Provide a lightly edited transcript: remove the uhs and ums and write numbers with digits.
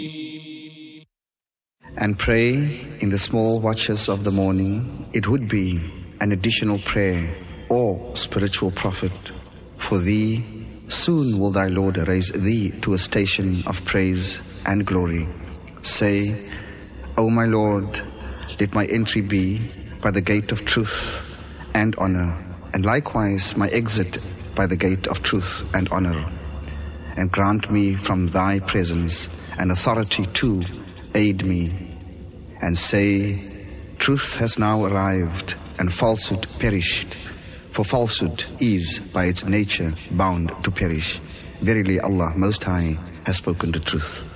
And pray in the small watches of the morning. It would be an additional prayer or spiritual profit for thee. Soon will thy Lord raise thee to a station of praise and glory. Say, O my Lord, let my entry be by the gate of truth and honor, and likewise my exit by the gate of truth and honor. And grant me from thy presence an authority to aid me, and say, truth has now arrived and falsehood perished. For falsehood is by its nature bound to perish. Verily Allah Most High has spoken the truth.